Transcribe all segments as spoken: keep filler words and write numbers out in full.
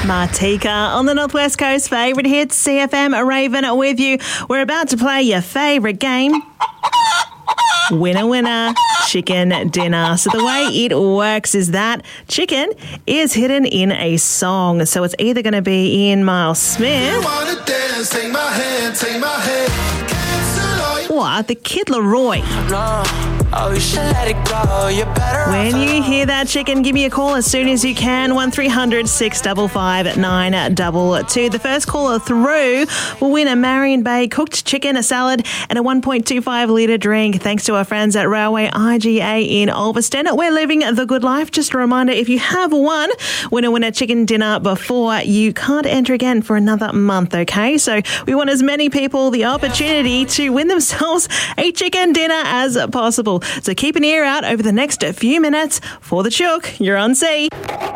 Martika on the Northwest Coast favourite hits, C F M Raven with you. We're about to play your favourite game. Winner, winner, chicken dinner. So the way it works is that chicken is hidden in a song. So it's either going to be in Miles Smith Dance, take my hand, take my hand. or the Kid Laroi. Oh, you should let it go. You're better When you hear that chicken, give me a call as soon as you can. one three hundred six five five nine two two. The first caller through will win a Marion Bay cooked chicken, a salad and a one point two five litre drink thanks to our friends at Railway I G A in Ulverston. We're living the good life. Just a reminder, if you have won, winner, winner chicken dinner before, you can't enter again for another month, okay? So we want as many people the opportunity to win themselves a chicken dinner as possible. So keep an ear out over the next few minutes. For the Chook, you're on C.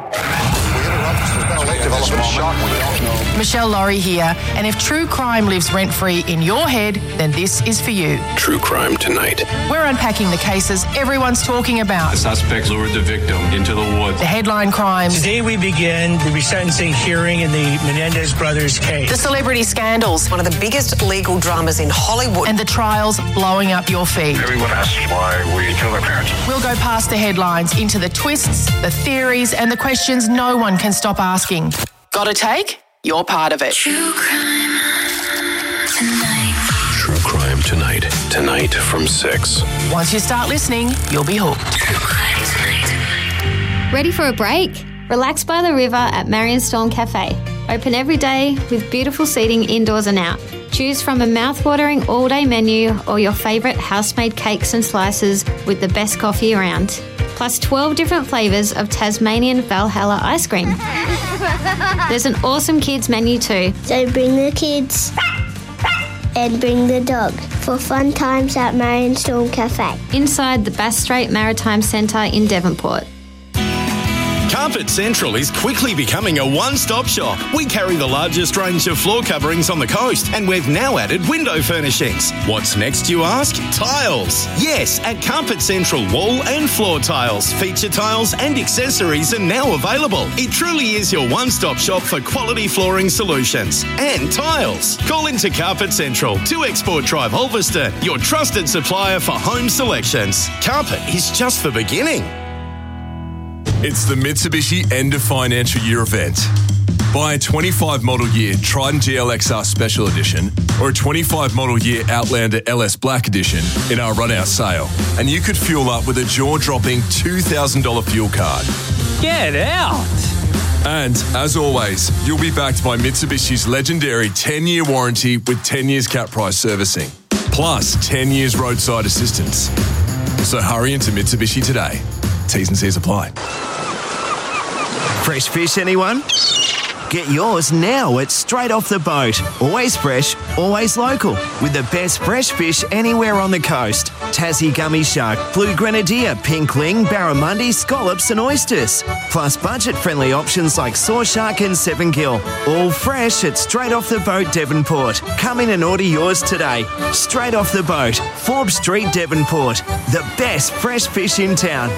Michelle Laurie here, and if true crime lives rent-free in your head, then this is for you. True Crime Tonight. We're unpacking the cases everyone's talking about. The suspect lured the victim into the woods. The headline crimes. Today we begin the resentencing hearing in the Menendez brothers case. The celebrity scandals. One of the biggest legal dramas in Hollywood. And the trials blowing up your feed. Everyone asks why we killed our parents. We'll go past the headlines into the twists, the theories, and the questions no one can stop asking. Got a take? You're part of it. True Crime Tonight. True Crime Tonight. Tonight from six. Once you start listening, you'll be hooked. True Crime Tonight. Ready for a break? Relax by the river at Marion Storm Cafe. Open every day with beautiful seating indoors and out. Choose from a mouth-watering all-day menu or your favourite house-made cakes and slices with the best coffee around. Plus twelve different flavours of Tasmanian Valhalla ice cream. There's an awesome kids menu too. So bring the kids and bring the dog for fun times at Marion Storm Cafe. Inside the Bass Strait Maritime Centre in Devonport. Carpet Central is quickly becoming a one-stop shop. We carry the largest range of floor coverings on the coast, and we've now added window furnishings. What's next, you ask? Tiles. Yes, at Carpet Central, wall and floor tiles, feature tiles and accessories are now available. It truly is your one-stop shop for quality flooring solutions and tiles. Call into Carpet Central, two Export Drive, Ulverston, your trusted supplier for home selections. Carpet is just the beginning. It's the Mitsubishi End of Financial Year event. Buy a twenty-five model year Triton G L X R Special Edition or a twenty-five model year Outlander L S Black Edition in our run-out sale, and you could fuel up with a jaw-dropping two thousand dollars fuel card. Get out! And, as always, you'll be backed by Mitsubishi's legendary ten-year warranty with ten years cap price servicing, plus ten years roadside assistance. So hurry into Mitsubishi today. T's and C's apply. Fresh fish, anyone? Get yours now at Straight Off the Boat. Always fresh, always local. With the best fresh fish anywhere on the coast. Tassie gummy shark, blue grenadier, pink ling, barramundi, scallops and oysters. Plus budget-friendly options like saw shark and seven gill. All fresh at Straight Off the Boat, Devonport. Come in and order yours today. Straight Off the Boat, Forbes Street, Devonport. The best fresh fish in town.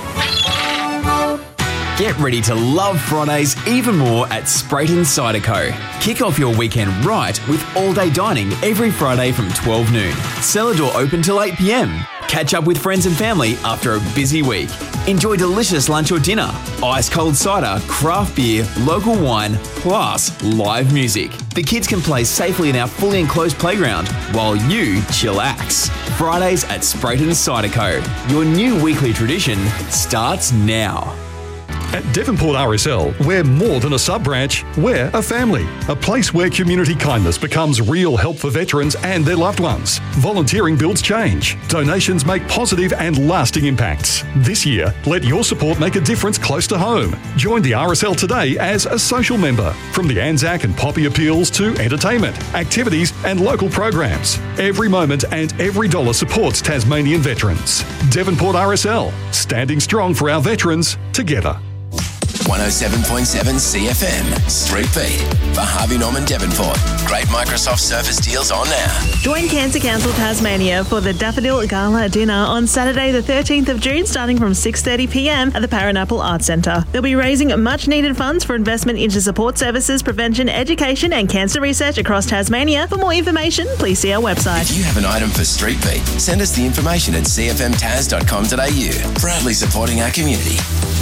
Get ready to love Fridays even more at Sprayton Cider Co. Kick off your weekend right with all-day dining every Friday from twelve noon. Cellar door open till eight p.m. Catch up with friends and family after a busy week. Enjoy delicious lunch or dinner, ice-cold cider, craft beer, local wine, plus live music. The kids can play safely in our fully enclosed playground while you chillax. Fridays at Sprayton Cider Co. Your new weekly tradition starts now. At Devonport R S L, we're more than a sub-branch, we're a family. A place where community kindness becomes real help for veterans and their loved ones. Volunteering builds change. Donations make positive and lasting impacts. This year, let your support make a difference close to home. Join the R S L today as a social member. From the Anzac and Poppy appeals to entertainment, activities and local programs. Every moment and every dollar supports Tasmanian veterans. Devonport R S L, standing strong for our veterans, together. one oh seven point seven C F M. Street Beat for Harvey Norman Devonport. Great Microsoft Surface deals on now. Join Cancer Council Tasmania for the Daffodil Gala Dinner on Saturday the thirteenth of June starting from six thirty p m at the Paranapple Arts Centre. They'll be raising much needed funds for investment into support services, prevention, education and cancer research across Tasmania. For more information, please see our website. If you have an item for Street Beat, send us the information at c f m tas dot com dot a u. Proudly supporting our community.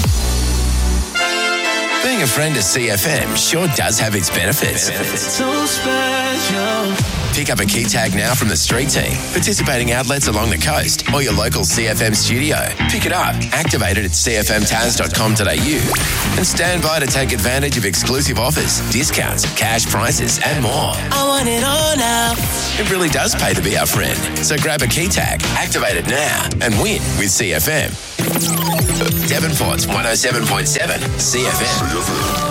Being a friend of C F M sure does have its benefits. benefits. So special. Pick up a key tag now from the street team, participating outlets along the coast, or your local C F M studio. Pick it up, activate it at c f m tas dot com dot a u, and stand by to take advantage of exclusive offers, discounts, cash prices, and more. I want it all now. It really does pay to be our friend. So grab a key tag, activate it now, and win with C F M. Devonport's one oh seven point seven C F M.